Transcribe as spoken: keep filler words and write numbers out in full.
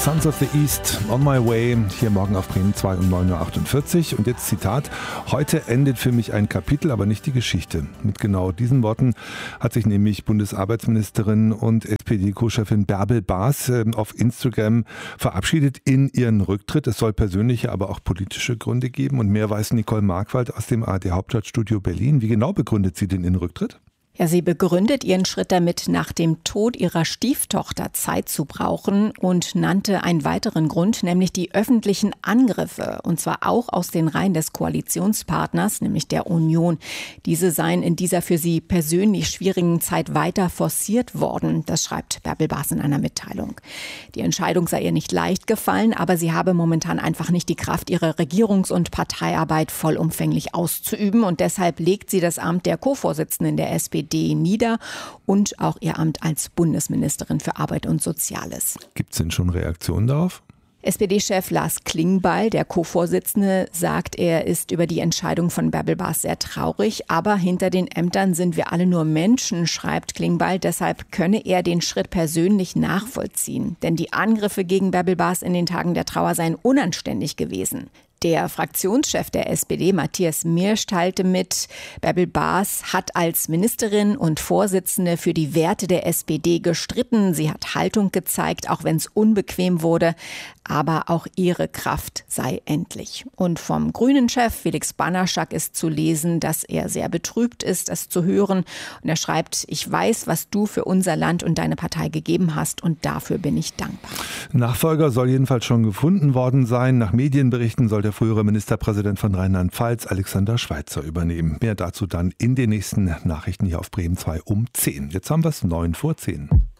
Sons of the East, On My Way, hier morgen auf Bremen zwei um neun Uhr achtundvierzig. Und jetzt Zitat: Heute endet für mich ein Kapitel, aber nicht die Geschichte. Mit genau diesen Worten hat sich nämlich Bundesarbeitsministerin und S P D-Co-Chefin Bärbel Baas auf Instagram verabschiedet in ihren Rücktritt. Es soll persönliche, aber auch politische Gründe geben. Und mehr weiß Nicole Markwald aus dem A R D-Hauptstadtstudio Berlin. Wie genau begründet sie den Rücktritt? Ja, sie begründet ihren Schritt damit, nach dem Tod ihrer Stieftochter Zeit zu brauchen und nannte einen weiteren Grund, nämlich die öffentlichen Angriffe, und zwar auch aus den Reihen des Koalitionspartners, nämlich der Union. Diese seien in dieser für sie persönlich schwierigen Zeit weiter forciert worden, das schreibt Bärbel Baas in einer Mitteilung. Die Entscheidung sei ihr nicht leicht gefallen, aber sie habe momentan einfach nicht die Kraft, ihre Regierungs- und Parteiarbeit vollumfänglich auszuüben, und deshalb legt sie das Amt der Co-Vorsitzenden der S P D nieder und auch ihr Amt als Bundesministerin für Arbeit und Soziales. Gibt es denn schon Reaktionen darauf? S P D-Chef Lars Klingbeil, der Co-Vorsitzende, sagt, er ist über die Entscheidung von Bärbel Baas sehr traurig. Aber hinter den Ämtern sind wir alle nur Menschen, schreibt Klingbeil. Deshalb könne er den Schritt persönlich nachvollziehen. Denn die Angriffe gegen Bärbel Baas in den Tagen der Trauer seien unanständig gewesen. Der Fraktionschef der S P D, Matthias Mirsch, teilte mit, Bärbel Baas hat als Ministerin und Vorsitzende für die Werte der S P D gestritten. Sie hat Haltung gezeigt, auch wenn es unbequem wurde. Aber auch ihre Kraft sei endlich. Und vom Grünen-Chef Felix Banaschak ist zu lesen, dass er sehr betrübt ist, es zu hören. Und er schreibt: Ich weiß, was du für unser Land und deine Partei gegeben hast, und dafür bin ich dankbar. Nachfolger soll jedenfalls schon gefunden worden sein. Nach Medienberichten soll der frühere Ministerpräsident von Rheinland-Pfalz, Alexander Schweitzer, übernehmen. Mehr dazu dann in den nächsten Nachrichten hier auf Bremen zwei um zehn. Jetzt haben wir es neun vor zehn.